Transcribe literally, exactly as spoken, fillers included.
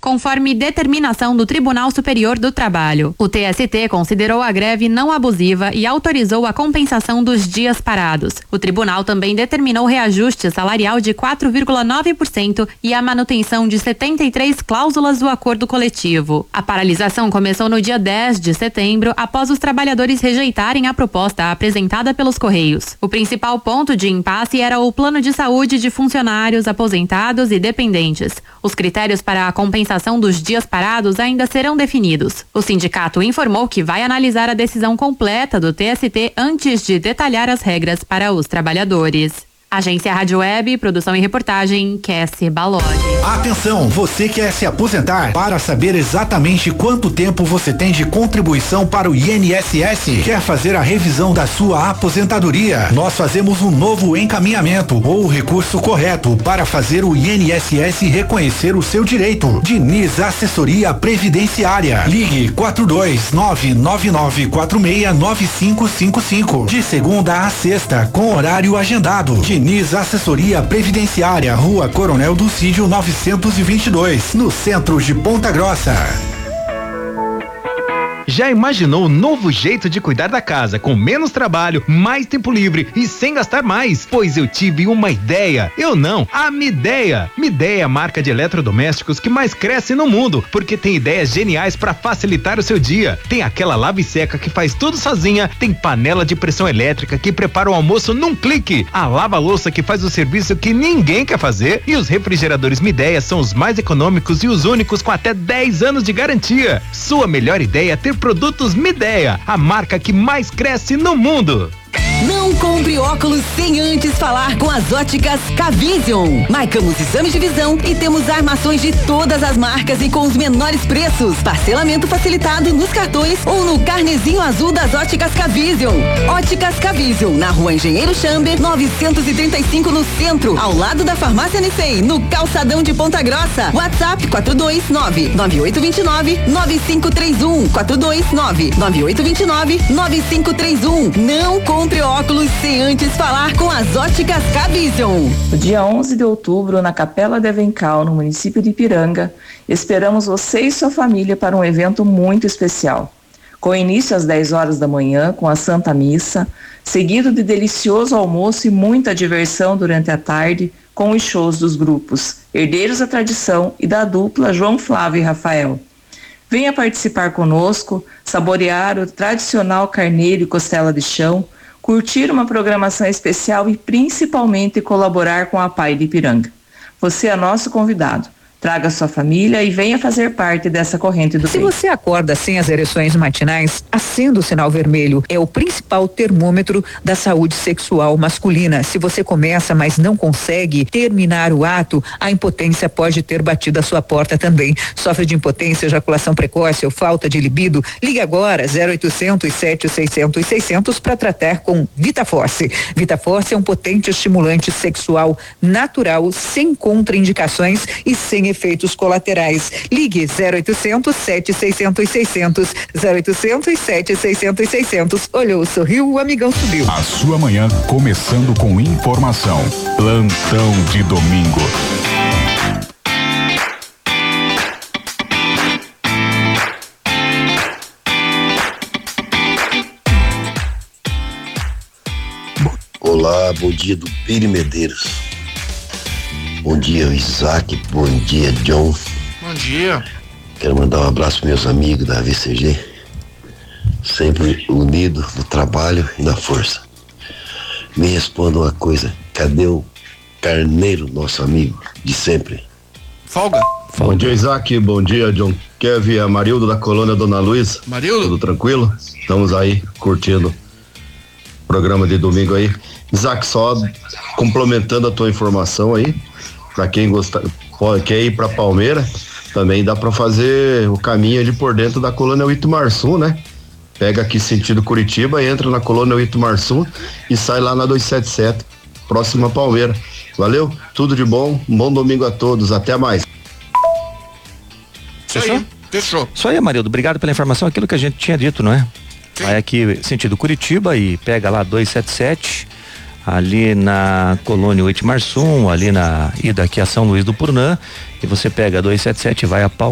conforme determinação do Tribunal Superior do Trabalho. O T S T considerou a greve não abusiva e autorizou a compensação dos dias parados. O tribunal também determinou reajuste salarial de quatro vírgula nove por cento e a manutenção de setenta e três cláusulas do acordo coletivo. A paralisação começou no dia dez de setembro, após os trabalhadores rejeitarem a proposta apresentada pelos Correios. O principal ponto de impasse era o plano de saúde de funcionários, aposentados e dependentes. Os critérios para a compensação dos dias parados ainda serão definidos. O sindicato informou que vai analisar a decisão completa do T S T antes de detalhar as regras para os trabalhadores. Agência Rádio Web, produção e reportagem, Kessi Balodi. Atenção, você quer se aposentar? Para saber exatamente quanto tempo você tem de contribuição para o I N S S? Quer fazer a revisão da sua aposentadoria? Nós fazemos um novo encaminhamento ou recurso correto para fazer o I N S S reconhecer o seu direito. Diniz Assessoria Previdenciária. Ligue quatro dois nove nove nove quatro seis nove cinco cinco cinco. De segunda a sexta, com horário agendado. Diniz Assessoria Previdenciária, Rua Coronel Dulcídio novecentos e vinte e dois, no centro de Ponta Grossa. Já imaginou um novo jeito de cuidar da casa, com menos trabalho, mais tempo livre e sem gastar mais? Pois eu tive uma ideia. Eu não, a Midea. Midea é a marca de eletrodomésticos que mais cresce no mundo, porque tem ideias geniais para facilitar o seu dia. Tem aquela lava e seca que faz tudo sozinha, tem panela de pressão elétrica que prepara o almoço num clique, a lava-louça que faz o serviço que ninguém quer fazer, e os refrigeradores Midea são os mais econômicos e os únicos com até dez anos de garantia. Sua melhor ideia é ter produtos Midea, a marca que mais cresce no mundo. Não compre óculos sem antes falar com as óticas K-Vision. Marcamos exames de visão e temos armações de todas as marcas e com os menores preços. Parcelamento facilitado nos cartões ou no carnezinho azul das óticas K-Vision. Óticas K-Vision, na Rua Engenheiro Chamber, novecentos e trinta e cinco, no centro, ao lado da Farmácia Nicei, no calçadão de Ponta Grossa. WhatsApp quatro dois nove nove oito dois nove nove cinco três um. quatro dois nove nove oito dois nove nove cinco três um. Não compre óculos sem antes falar com as óticas K-Vision. No dia onze de outubro, na Capela de Avencal, no município de Ipiranga, esperamos você e sua família para um evento muito especial. Com início às dez horas da manhã, com a Santa Missa, seguido de delicioso almoço e muita diversão durante a tarde, com os shows dos grupos Herdeiros da Tradição e da dupla João Flávio e Rafael. Venha participar conosco, saborear o tradicional carneiro e costela de chão, curtir uma programação especial e principalmente colaborar com a P A I de Ipiranga. Você é nosso convidado. Traga sua família e venha fazer parte dessa corrente do Se bem. você acorda sem as ereções matinais, acenda o sinal vermelho. É o principal termômetro da saúde sexual masculina. Se você começa, mas não consegue terminar o ato, a impotência pode ter batido a sua porta também. Sofre de impotência, ejaculação precoce ou falta de libido? Ligue agora zero oitocentos, sete seiscentos, seiscentos para tratar com VitaForce. VitaForce é um potente estimulante sexual natural, sem contraindicações e sem efeitos colaterais. Ligue zero oitocentos, sete seiscentos, seiscentos. zero oitocentos, sete seiscentos, seiscentos. Olhou, sorriu, o amigão subiu. A sua manhã começando com informação. Plantão de domingo. Olá, bom dia do Piri Medeiros. Bom dia, Isaac. Bom dia, John. Bom dia. Quero mandar um abraço para meus amigos da V C G. Sempre unido no trabalho e na força. Me responda uma coisa. Cadê o Carneiro, nosso amigo de sempre? Folga. Bom dia, Isaac. Bom dia, John Kevin, a Marildo da colônia Dona Luiz. Marildo. Tudo tranquilo? Estamos aí curtindo o programa de domingo aí. Isaac, só complementando a tua informação aí, para quem gosta, quer ir para Palmeira, também dá para fazer o caminho ali por dentro da colônia Itumarsum, né? Pega aqui sentido Curitiba, entra na colônia Itumarsum e sai lá na duzentos e setenta e sete, próxima a Palmeira. Valeu? Tudo de bom, um bom domingo a todos, até mais. Fechou? Fechou. Isso aí, Marildo, obrigado pela informação, aquilo que a gente tinha dito, não é? Sim. Vai aqui sentido Curitiba e pega lá duzentos e setenta e sete, ali na colônia Itumarsum, ali na ida aqui a São Luís do Purnã, e você pega duzentos e setenta e sete e vai a Palmeira.